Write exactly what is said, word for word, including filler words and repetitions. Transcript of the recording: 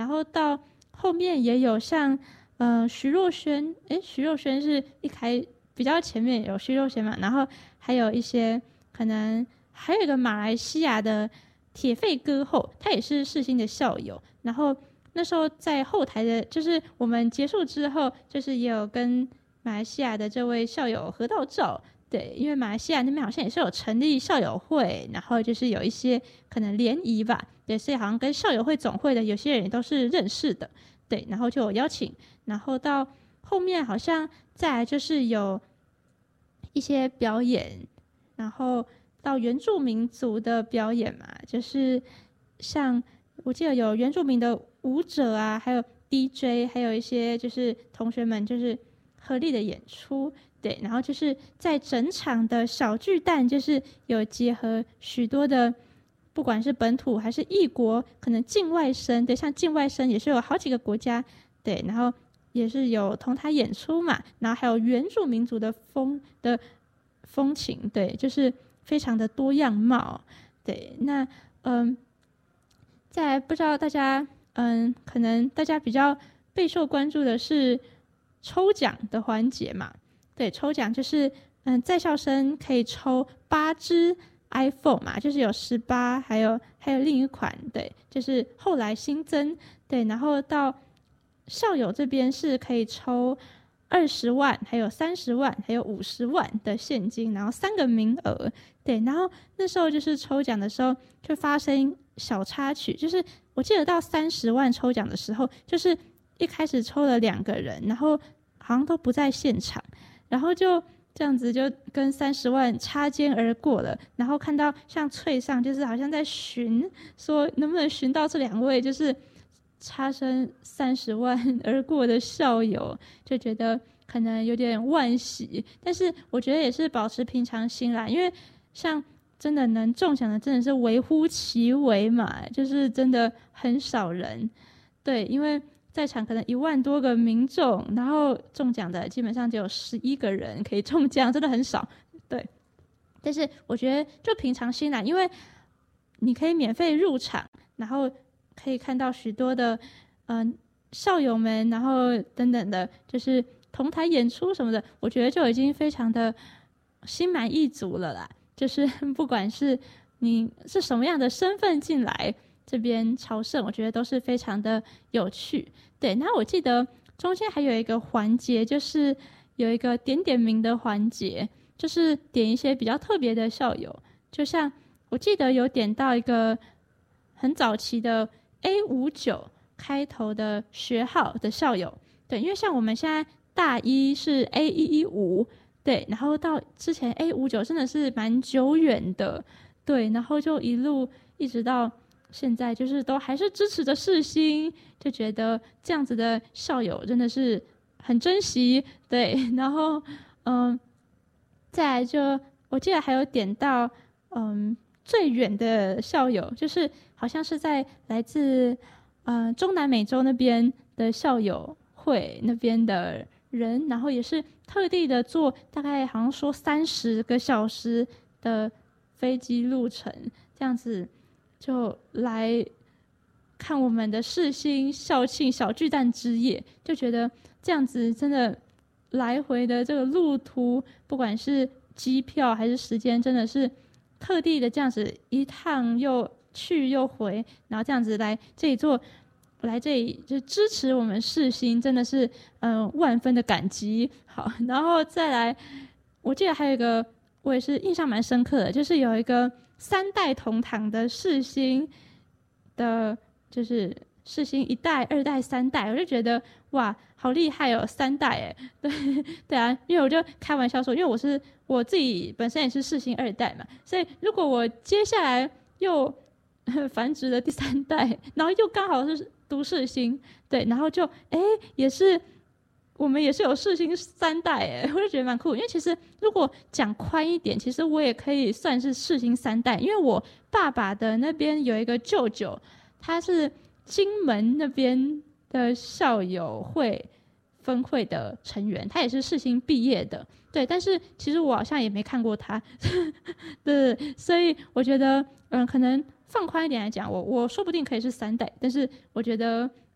后到后面也有像呃徐若瑄，诶，徐若瑄是一开比较前面有徐若瑄嘛，然后还有一些可能还有一个马来西亚的铁肺歌后，他也是世新的校友，然后那时候在后台的，就是我们结束之后，就是也有跟马来西亚的这位校友合到照。对，因为马来西亚那边好像也是有成立校友会，然后就是有一些可能联谊吧，对，所以好像跟校友会总会的有些人也都是认识的，对，然后就有邀请，然后到后面好像再来就是有一些表演，然后到原住民族的表演嘛，就是像我记得有原住民的舞者啊，还有 D J， 还有一些就是同学们就是合力的演出。对，然后就是在整场的小巨蛋，就是有结合许多的，不管是本土还是异国，可能境外生，对，像境外生也是有好几个国家，对，然后也是有同台演出嘛，然后还有原住民族的风的风情，对，就是非常的多样貌，对，那嗯，再来不知道大家，嗯，可能大家比较备受关注的是抽奖的环节嘛。对，抽奖就是，嗯，在校生可以抽八支 iPhone 嘛，就是有十八，还有还有另一款，对，就是后来新增，对，然后到校友这边是可以抽二十万，还有三十万，还有五十万的现金，然后三个名额，对，然后那时候就是抽奖的时候就发生小插曲，就是我记得到三十万抽奖的时候，就是一开始抽了两个人，然后好像都不在现场。然后就这样子就跟三十万擦肩而过了，然后看到像翠上就是好像在寻，说能不能寻到这两位就是擦身三十万而过的校友，就觉得可能有点惋惜，但是我觉得也是保持平常心啦，因为像真的能中奖的真的是微乎其微嘛，就是真的很少人，对，因为在场可能一万多个民众，然后中奖的基本上只有十一个人可以中奖，真的很少。对，但是我觉得就平常心啦，因为你可以免费入场，然后可以看到许多的嗯、呃、校友们，然后等等的，就是同台演出什么的，我觉得就已经非常的心满意足了啦。就是不管是你是什么样的身份进来这边朝圣，我觉得都是非常的有趣。对，那我记得中间还有一个环节，就是有一个点点名的环节，就是点一些比较特别的校友，就像我记得有点到一个很早期的 A 五九 开头的学号的校友，对，因为像我们现在大一是 A 一一五，对，然后到之前 A 五九真的是蛮久远的，对，然后就一路一直到现在，就是都还是支持着世新，就觉得这样子的校友真的是很珍惜，对，然后嗯，再来就我记得还有点到嗯最远的校友，就是好像是在来自呃中南美洲那边的校友会那边的人，然后也是特地的坐大概好像说三十个小时的飞机路程，这样子就来看我们的世新校庆小巨蛋之夜，就觉得这样子真的来回的这个路途，不管是机票还是时间，真的是特地的这样子一趟又去又回，然后这样子来这里做。来这里就支持我们世新，真的是嗯、呃、万分的感激。好，然后再来，我记得还有一个我也是印象蛮深刻的，就是有一个三代同堂的世新的，就是世新一代、二代、三代，我就觉得哇，好厉害哦，三代哎，对对啊，因为我就开玩笑说，因为我是我自己本身也是世新二代嘛，所以如果我接下来又繁殖了第三代，然后又刚好是读世新，对，然后就哎也是我们也是有世新三代哎，我就觉得蛮酷。因为其实如果讲宽一点，其实我也可以算是世新三代，因为我爸爸的那边有一个舅舅，他是金门那边的校友会分会的成员，他也是世新毕业的，对，但是其实我好像也没看过他，对，所以我觉得嗯可能。放宽一点来讲，我我说不定可以是三代，但是我觉得